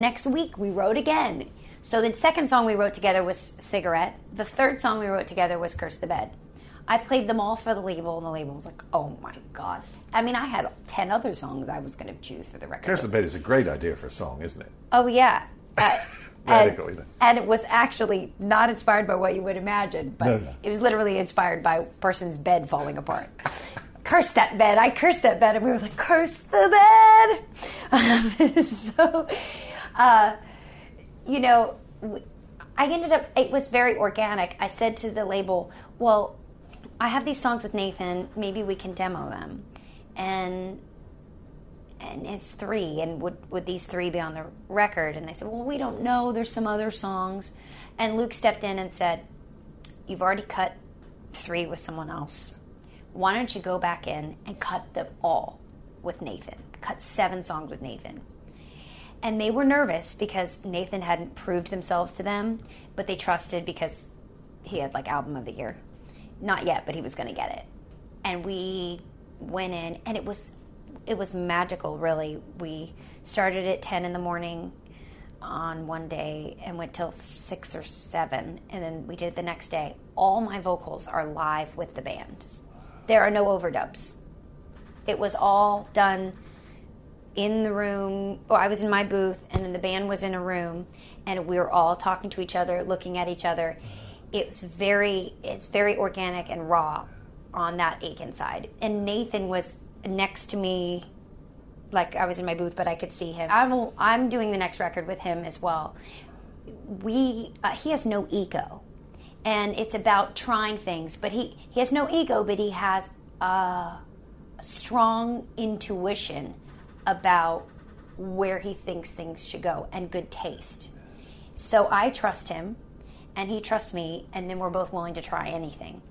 Next week, we wrote again. So the second song we wrote together was Cigarette. The third song we wrote together was Curse the Bed. I played them all for the label, and the label was like, oh my God. I mean, I had 10 other songs I was going to choose for the record. Curse the Bed is a great idea for a song, isn't it? Oh, yeah. Radical, isn't it? And it was actually not inspired by what you would imagine, but No. It was literally inspired by a person's bed falling apart. Curse that bed. I cursed that bed. And we were like, curse the bed. So, you know, I ended up, it was very organic. I said to the label, well, I have these songs with Nathan. Maybe we can demo them. And it's 3. And would these 3 be on the record? And they said, well, we don't know. There's some other songs. And Luke stepped in and said, you've already cut 3 with someone else. Why don't you go back in and cut them all with Nathan? Cut 7 songs with Nathan. And they were nervous because Nathan hadn't proved themselves to them, but they trusted because he had like album of the year. Not yet, but he was going to get it. And we went in, and it was magical, really. We started at 10 in the morning on one day and went till 6 or 7, and then we did it the next day. All my vocals are live with the band. There are no overdubs. It was all done in the room, or I was in my booth, and then the band was in a room, and we were all talking to each other, looking at each other. It's very organic and raw on that Aiken side. And Nathan was next to me, like I was in my booth, but I could see him. I'm doing the next record with him as well. He has no ego, and it's about trying things. But he has no ego, but he has a strong intuition about where he thinks things should go and good taste. So I trust him, and he trusts me, and then we're both willing to try anything.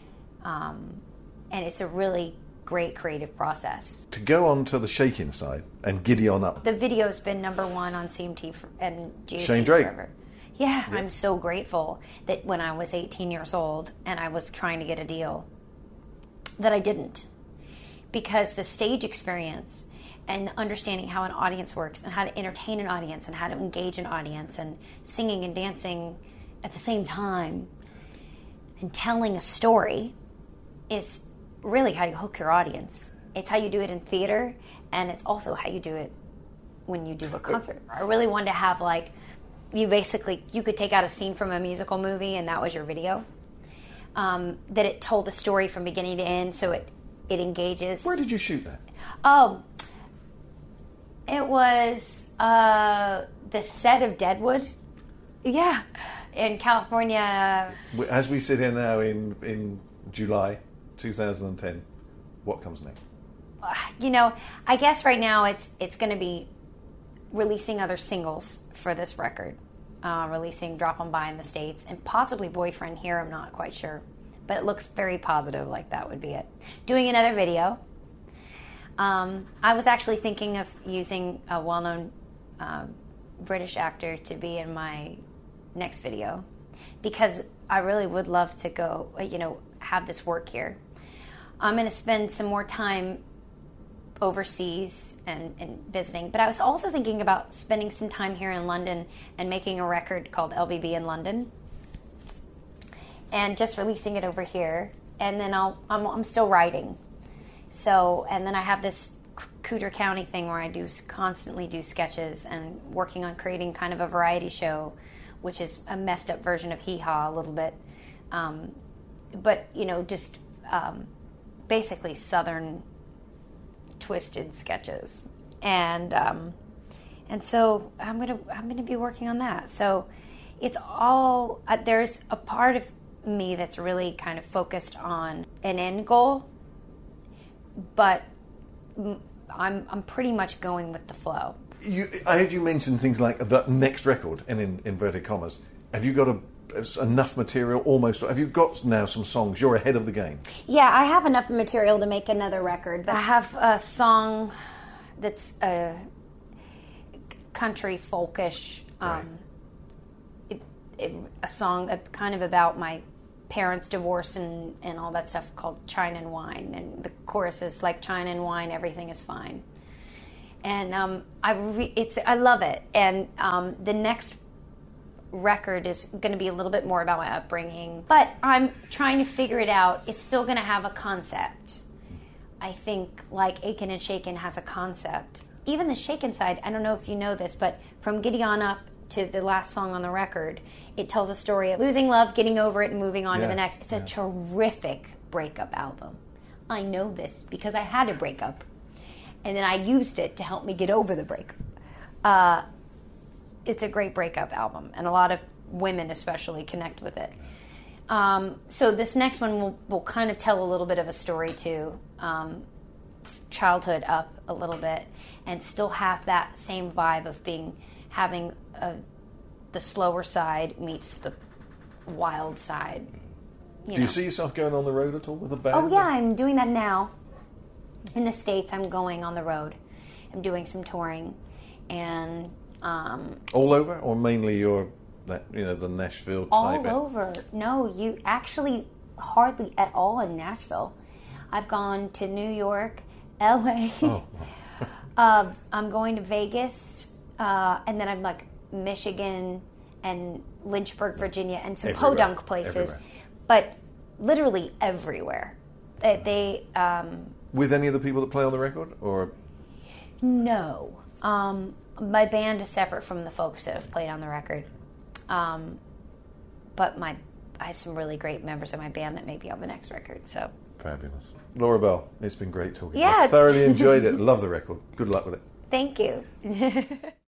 And it's a really great creative process. To go on to the Shakin' side and Giddy On Up. The video's been number 1 on CMT and GAC Shane Drake. forever. Yeah, I'm so grateful that when I was 18 years old and I was trying to get a deal, that I didn't. Because the stage experience and understanding how an audience works and how to entertain an audience and how to engage an audience and singing and dancing at the same time and telling a story is really how you hook your audience. It's how you do it in theater, and it's also how you do it when you do a concert. I really wanted to have, like, you could take out a scene from a musical movie and that was your video. That it told the story from beginning to end, so it engages. Where did you shoot that? Oh, it was the set of Deadwood. Yeah, in California. As we sit here now in July 2010, what comes next? You know, I guess right now it's going to be releasing other singles for this record. Releasing Drop 'Em By in the States and possibly Boyfriend here, I'm not quite sure. But it looks very positive, like that would be it. Doing another video. I was actually thinking of using a well-known British actor to be in my next video because I really would love to go, have this work here. I'm going to spend some more time overseas and visiting, but I was also thinking about spending some time here in London and making a record called LBB in London and just releasing it over here, and then I'm still writing. So, and then I have this Cooter County thing where I constantly do sketches and working on creating kind of a variety show, which is a messed up version of Hee Haw a little bit, but just basically Southern twisted sketches, and so I'm gonna be working on that. So it's all there's a part of me that's really kind of focused on an end goal, but I'm pretty much going with the flow. I heard you mention things like the next record, and in inverted commas. Have you got enough material almost? Have you got now some songs? You're ahead of the game. Yeah, I have enough material to make another record. I have a song that's country folkish, Right. a song kind of about my parents' divorce and all that stuff called China and Wine. And the chorus is like, China and wine, everything is fine. and I love it. And the next record is going to be a little bit more about my upbringing, but I'm trying to figure it out. It's still going to have a concept. I think like Aiken and Shaken has a concept. Even the Shaken side, I don't know if you know this, but from Giddy On Up to the last song on the record, it tells a story of losing love, getting over it, and moving on to the next. It's a terrific breakup album. I know this because I had a breakup, and then I used it to help me get over the breakup. It's a great breakup album, and a lot of women especially connect with it. So this next one will kind of tell a little bit of a story too, childhood up a little bit, and still have that same vibe of having the slower side meets the wild side. Do you see yourself going on the road at all with a band? Oh yeah, I'm doing that now. In the States, I'm going on the road. I'm doing some touring, and all over, or mainly the Nashville type? All over. No, you actually hardly at all in Nashville. I've gone to New York, LA. Oh. I'm going to Vegas, and then I'm like Michigan and Lynchburg, Virginia, and some podunk places. Everywhere. But literally everywhere. They with any of the people that play on the record, or no? My band is separate from the folks that have played on the record. But I have some really great members of my band that may be on the next record. So fabulous, Laura Bell. It's been great talking. Yeah, I thoroughly enjoyed it. Love the record. Good luck with it. Thank you.